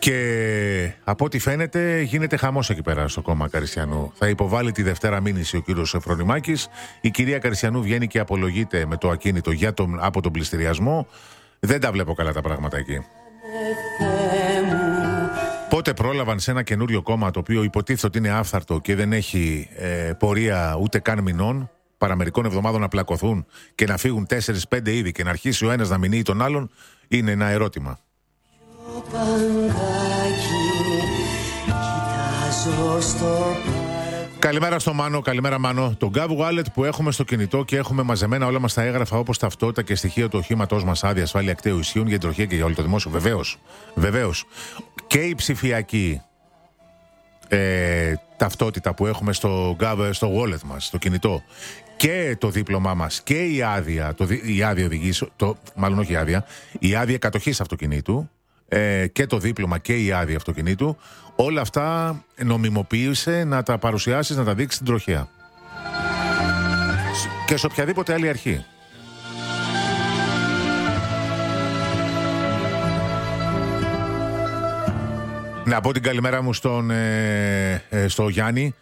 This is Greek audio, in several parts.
Και από ό,τι φαίνεται γίνεται χαμός εκεί πέρα στο κόμμα Καριστιανού. Θα υποβάλει τη Δευτέρα μήνυση ο κύριος Φρονιμάκης. Η κυρία Καριστιανού βγαίνει και απολογείται με το ακίνητο από τον πληστηριασμό. Δεν τα βλέπω καλά τα πράγματα εκεί. Πότε πρόλαβαν σε ένα καινούριο κόμμα το οποίο υποτίθεται ότι είναι άφθαρτο και δεν έχει πορεία ούτε καν μηνών, παρά μερικών εβδομάδων να πλακωθούν και να φύγουν 4-5 ήδη και να αρχίσει ο ένας να μηνύει τον άλλον, είναι ένα ερώτημα. Καλημέρα στο Μάνο, καλημέρα Μάνο. Το Gov Wallet που έχουμε στο κινητό και έχουμε μαζεμένα όλα μας τα έγγραφα όπως ταυτότητα και στοιχεία του οχήματός μας, άδεια, ασφάλεια, ακτέου, ισχύουν για την τροχία και για όλο το δημόσιο. Βεβαίως. Και η ψηφιακή ταυτότητα που έχουμε στο wallet μας, στο κινητό, και το δίπλωμά μας και η άδεια, η άδεια οδηγής, μάλλον όχι η άδεια, η άδεια κατοχής αυτοκινήτου, και το δίπλωμα και η άδεια αυτοκινήτου, όλα αυτά νομιμοποίησε να τα παρουσιάσεις, να τα δείξεις στην τροχέα και σε οποιαδήποτε άλλη αρχή. Να πω την καλημέρα μου στο Γιάννη.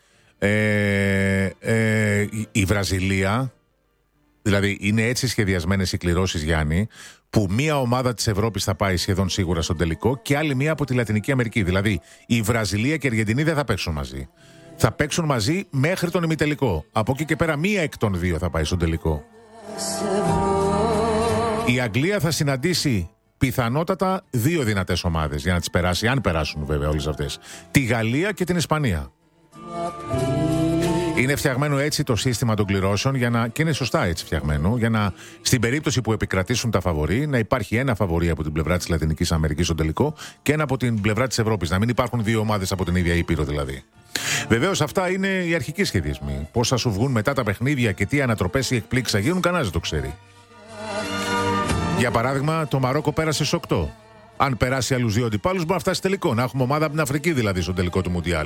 Η Βραζιλία, δηλαδή είναι έτσι σχεδιασμένες οι κληρώσεις, Γιάννη, που μία ομάδα της Ευρώπης θα πάει σχεδόν σίγουρα στον τελικό και άλλη μία από τη Λατινική Αμερική. Δηλαδή η Βραζιλία και η Αργεντινή δεν θα παίξουν μαζί. Θα παίξουν μαζί μέχρι τον ημιτελικό. Από εκεί και πέρα μία εκ των δύο θα πάει στον τελικό. Η Αγγλία θα συναντήσει πιθανότατα δύο δυνατές ομάδες για να τις περάσει, αν περάσουν βέβαια όλες αυτές. Τη Γαλλία και την Ισπανία. Είναι φτιαγμένο έτσι το σύστημα των κληρώσεων και είναι σωστά έτσι φτιαγμένο, για να, στην περίπτωση που επικρατήσουν τα φαβορί, να υπάρχει ένα φαβορί από την πλευρά της Λατινικής Αμερικής στο τελικό και ένα από την πλευρά της Ευρώπης. Να μην υπάρχουν δύο ομάδες από την ίδια ήπειρο δηλαδή. Βεβαίως αυτά είναι οι αρχικοί σχεδιασμοί. Πώς θα σου βγουν μετά τα παιχνίδια και τι ανατροπές ή εκπλήξεις θα γίνουν, κανένας δεν το ξέρει. Για παράδειγμα, το Μαρόκο πέρασε στις 8. Αν περάσει άλλους δύο αντιπάλους, μπορεί να φτάσει τελικό. Να έχουμε ομάδα από την Αφρική δηλαδή στο τελικό του Μουντιάλ.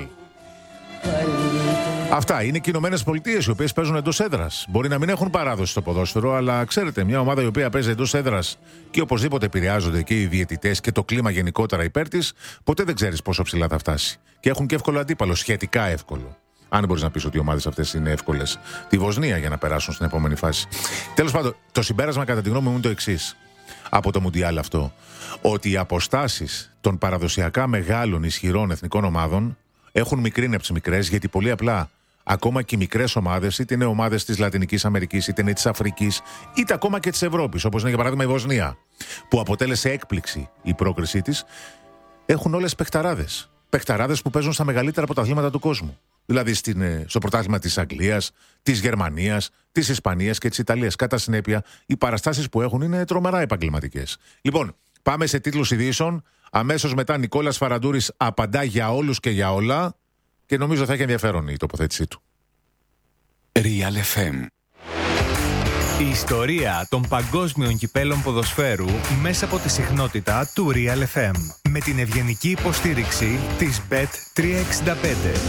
Αυτά είναι και οι Ηνωμένες Πολιτείες, οι οποίες παίζουν εντός έδρας. Μπορεί να μην έχουν παράδοση στο ποδόσφαιρο, αλλά ξέρετε, μια ομάδα η οποία παίζει εντός έδρας και οπωσδήποτε επηρεάζονται και οι διαιτητές και το κλίμα γενικότερα υπέρ της, ποτέ δεν ξέρεις πόσο ψηλά θα φτάσει. Και έχουν και εύκολο αντίπαλο, σχετικά εύκολο. Αν μπορείς να πεις ότι οι ομάδες αυτές είναι εύκολες. Τη Βοσνία για να περάσουν στην επόμενη φάση. Τέλος πάντων, το συμπέρασμα κατά τη γνώμη μου είναι το εξής από το Μουντιάλ αυτό. Ότι οι αποστάσεις των παραδοσιακά μεγάλων ισχυρών εθνικών ομάδων έχουν μικρύνει από τις μικρές, γιατί πολύ απλά ακόμα και οι μικρές ομάδες, είτε είναι ομάδες της Λατινικής Αμερικής, είτε είναι της Αφρικής, είτε ακόμα και της Ευρώπης, όπως είναι για παράδειγμα η Βοσνία, που αποτέλεσε έκπληξη η πρόκρισή της, έχουν όλες παιχταράδες. Παιχταράδες που παίζουν στα μεγαλύτερα πρωταθλήματα του κόσμου. Δηλαδή στο πρωτάθλημα της Αγγλίας, της Γερμανίας, της Ισπανίας και της Ιταλίας. Κατά συνέπεια, οι παραστάσεις που έχουν είναι τρομερά επαγγελματικές. Λοιπόν, πάμε σε τίτλους ειδήσεων. Αμέσως μετά Νικόλας Φαραντούρης απαντά για όλους και για όλα και νομίζω θα έχει ενδιαφέρον η τοποθέτησή του. Real FM. Η ιστορία των παγκόσμιων κυπέλων ποδοσφαίρου μέσα από τη συχνότητα του Real FM. Με την ευγενική υποστήριξη της Bet365.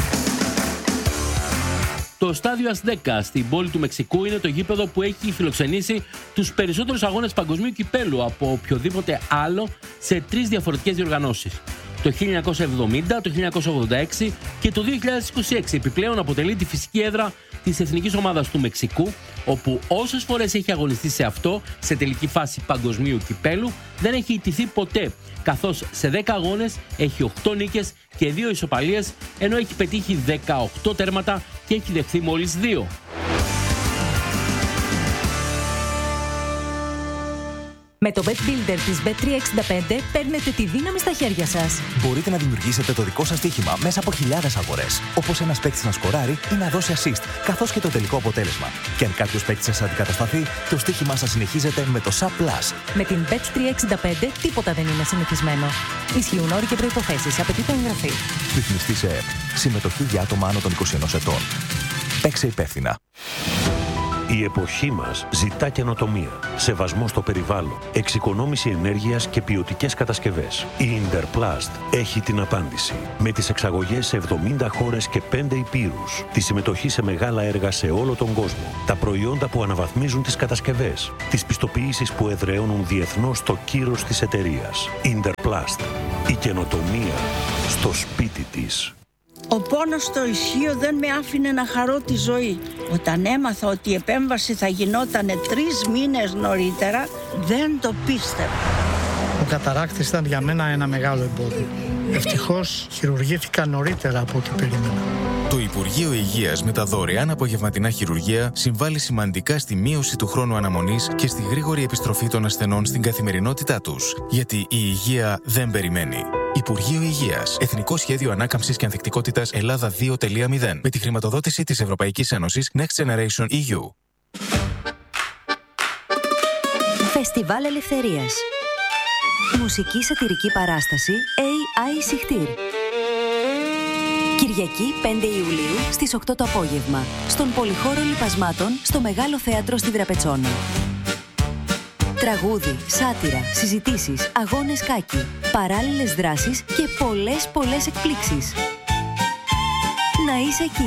Το στάδιο Αστέκα στην πόλη του Μεξικού είναι το γήπεδο που έχει φιλοξενήσει τους περισσότερους αγώνες παγκοσμίου κυπέλου από οποιοδήποτε άλλο σε 3 διαφορετικές διοργανώσεις. Το 1970, το 1986 και το 2026 επιπλέον αποτελεί τη φυσική έδρα της εθνικής ομάδας του Μεξικού, όπου όσες φορές έχει αγωνιστεί σε αυτό, σε τελική φάση παγκοσμίου κυπέλου, δεν έχει ιτηθεί ποτέ, καθώς σε 10 αγώνες έχει 8 νίκες και 2 ισοπαλίες, ενώ έχει πετύχει 18 τέρματα και έχει δεχθεί μόλις 2. Με το Bet Builder της Bet365 παίρνετε τη δύναμη στα χέρια σας. Μπορείτε να δημιουργήσετε το δικό σας στοίχημα μέσα από χιλιάδες αγορές. Όπως ένας παίκτης να σκοράρει ή να δώσει assist, καθώς και το τελικό αποτέλεσμα. Και αν κάποιος παίκτης σας αντικατασταθεί, το στοίχημά σας συνεχίζεται με το SAP Plus. Με την Bet365 τίποτα δεν είναι συνηθισμένο. Ισχύουν όροι και προϋποθέσεις. Απαιτείται εγγραφή. Ρυθμιστή σε ΕΕΠ. Συμμετοχή για άτομα άνω των 21 ετών. Παίξε υπεύθυνα. Η εποχή μας ζητά καινοτομία, σεβασμό στο περιβάλλον, εξοικονόμηση ενέργειας και ποιοτικές κατασκευές. Η Interplast έχει την απάντηση. Με τις εξαγωγές σε 70 χώρες και 5 υπήρους, τη συμμετοχή σε μεγάλα έργα σε όλο τον κόσμο, τα προϊόντα που αναβαθμίζουν τις κατασκευές, τις πιστοποιήσεις που εδραιώνουν διεθνώς το κύρος της εταιρείας. Interplast. Η καινοτομία στο σπίτι της. Ο πόνος στο ισχύο δεν με άφηνε να χαρώ τη ζωή. Όταν έμαθα ότι η επέμβαση θα γινόταν 3 μήνες νωρίτερα, δεν το πίστευα. Ο καταράκτης ήταν για μένα ένα μεγάλο εμπόδιο. Ευτυχώς χειρουργήθηκα νωρίτερα από ό,τι περίμενα. Το Υπουργείο Υγείας με τα δωρεάν απογευματινά χειρουργεία συμβάλλει σημαντικά στη μείωση του χρόνου αναμονής και στη γρήγορη επιστροφή των ασθενών στην καθημερινότητά τους. Γιατί η υγεία δεν περιμένει. Υπουργείο Υγείας. Εθνικό Σχέδιο Ανάκαμψης και Ανθεκτικότητας Ελλάδα 2.0. Με τη χρηματοδότηση της Ευρωπαϊκής Ένωσης Next Generation EU. Φεστιβάλ Ελευθερίας. Μουσική σατιρική παράσταση AI Σιχτήρ. Κυριακή 5 Ιουλίου στις 8 το απόγευμα. Στον Πολυχώρο Λιπασμάτων στο Μεγάλο Θέατρο στη Δραπετσόνα. Τραγούδι, σάτυρα, συζητήσεις, αγώνες κάκι, παράλληλες δράσεις και πολλές εκπλήξεις. Να είσαι εκεί.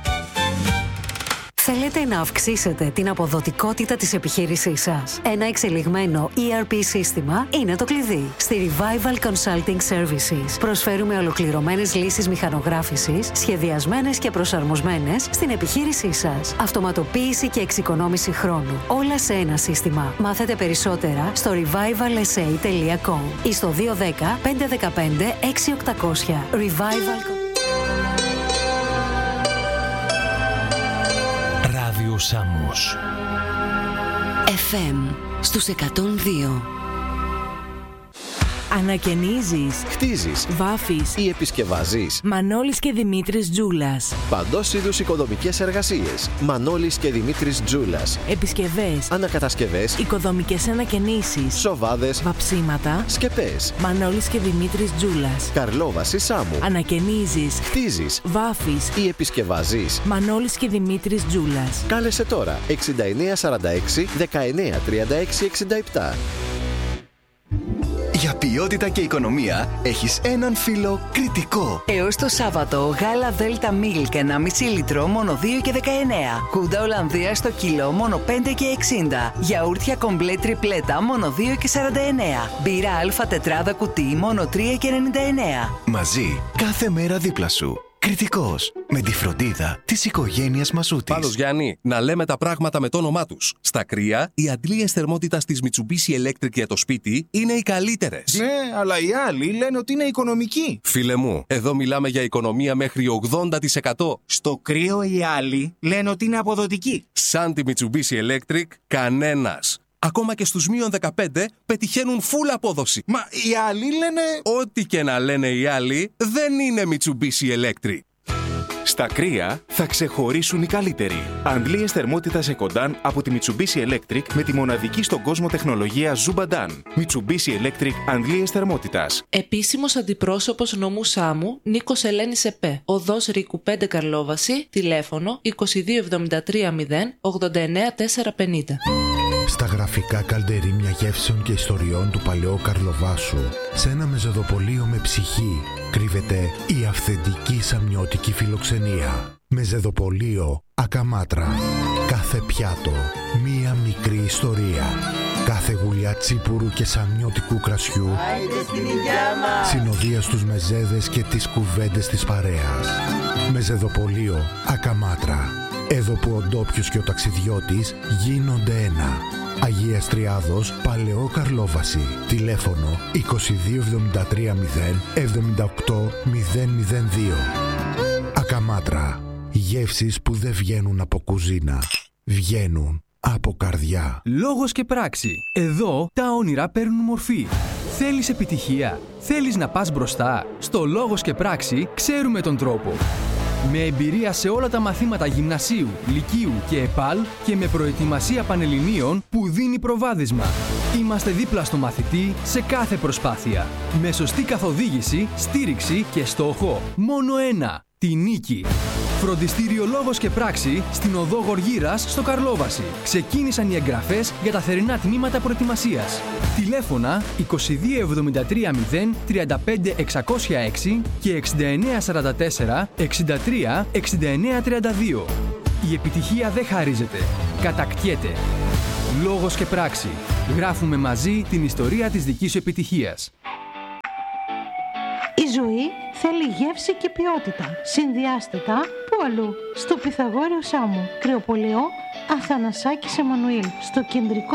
Θέλετε να αυξήσετε την αποδοτικότητα της επιχείρησής σας? Ένα εξελιγμένο ERP σύστημα είναι το κλειδί. Στη Revival Consulting Services προσφέρουμε ολοκληρωμένες λύσεις μηχανογράφησης, σχεδιασμένες και προσαρμοσμένες στην επιχείρησή σας. Αυτοματοποίηση και εξοικονόμηση χρόνου. Όλα σε ένα σύστημα. Μάθετε περισσότερα στο revivalsa.com ή στο 210 515 6800. Revival. Σάμος FM στους 102. Ανακαινίζεις, χτίζεις, βάφεις ή επισκευάζεις. Μανώλης και Δημήτρης Τζούλας. Παντός είδους οικοδομικές εργασίες. Μανώλης και Δημήτρης Τζούλας. Επισκευές, ανακατασκευές, οικοδομικές ανακαινήσεις, σοβάδες, βαψίματα, σκεπές. Μανώλης και Δημήτρης Τζούλας. Καρλόβαση Σάμου. Ανακαινίζεις, χτίζεις, βάφεις ή επισκευάζεις. Μανώλης και Δημήτρης Τζούλας. Κάλεσε τώρα 6946 1936 67. Για ποιότητα και οικονομία έχεις έναν φίλο Κριτικό. Έως το Σάββατο γάλα Δέλτα Μίλκ 1,5 λίτρο μόνο 2 και 19. Κούντα Ολλανδία στο κιλό μόνο 5 και 60. Γιαούρτια κομπλέ τριπλέτα μόνο 2 και 49. Μπύρα αλφα τετράδα κουτί μόνο 3 και 99. Μαζί κάθε μέρα δίπλα σου. Κριτικός. Με τη φροντίδα της οικογένειας Μασούτης. Πάντως Γιάννη, να λέμε τα πράγματα με το όνομά τους. Στα κρύα, οι αντλίες θερμότητας της Mitsubishi Electric για το σπίτι είναι οι καλύτερες. Ναι, αλλά οι άλλοι λένε ότι είναι οικονομικοί. Φίλε μου, εδώ μιλάμε για οικονομία μέχρι 80%. Στο κρύο οι άλλοι λένε ότι είναι αποδοτικοί. Σαν τη Mitsubishi Electric, κανένας. Ακόμα και στους μείον 15 πετυχαίνουν φουλ απόδοση. Μα οι άλλοι λένε... Ό,τι και να λένε οι άλλοι, δεν είναι Mitsubishi Electric. Στα κρύα θα ξεχωρίσουν οι καλύτεροι. Αντλίες θερμότητας Ecodan από τη Mitsubishi Electric με τη μοναδική στον κόσμο τεχνολογία Zubadan. Mitsubishi Electric αντλίες θερμότητας. Επίσημος αντιπρόσωπος νομού Σάμου, Νίκος Ελένης ΕΠΕ. Οδός Ρίκου 5 Καρλόβαση, τηλέφωνο 2273 0 89 450. Στα γραφικά καλντερίμια γεύσεων και ιστοριών του παλαιού Καρλοβάσου, σε ένα μεζεδοπολείο με ψυχή, κρύβεται η αυθεντική σαμιώτικη φιλοξενία. Μεζεδοπολείο Ακαμάτρα. Κάθε πιάτο, μία μικρή ιστορία. Κάθε γουλιά τσίπουρου και σαμιώτικου κρασιού συνοδεία στους μεζέδες και τις κουβέντες της παρέας. Μεζεδοπολείο Ακαμάτρα. Εδώ που ο ντόπιος και ο ταξιδιώτης γίνονται ένα. Αγίας Τριάδος, Παλαιό Καρλόβαση. Τηλέφωνο 2273 0 78 002. Ακαμάτρα. Γεύσεις που δεν βγαίνουν από κουζίνα. Βγαίνουν από καρδιά. Λόγος και πράξη. Εδώ τα όνειρα παίρνουν μορφή. Θέλεις επιτυχία? Θέλεις να πας μπροστά? Στο Λόγος και πράξη ξέρουμε τον τρόπο. Με εμπειρία σε όλα τα μαθήματα γυμνασίου, λυκείου και ΕΠΑΛ και με προετοιμασία πανελληνίων που δίνει προβάδισμα. Είμαστε δίπλα στο μαθητή σε κάθε προσπάθεια. Με σωστή καθοδήγηση, στήριξη και στόχο μόνο ένα. τη νίκη. Φροντιστήριο Λόγος και Πράξη στην οδό Γοργύρας στο Καρλόβαση. Ξεκίνησαν οι εγγραφές για τα θερινά τμήματα προετοιμασίας. Τηλέφωνα 2273 0 35 606 και 6944 63 69 32. Η επιτυχία δεν χαρίζεται, κατακτιέται. Λόγος και Πράξη. Γράφουμε μαζί την ιστορία της δικής σου επιτυχίας. Η ζωή θέλει γεύση και ποιότητα. Συνδυάστε τα που αλλού. Στο Πυθαγόριο Σάμου, Κρεοπολεό, Αθανασάκης Εμμανουήλ, στο κεντρικό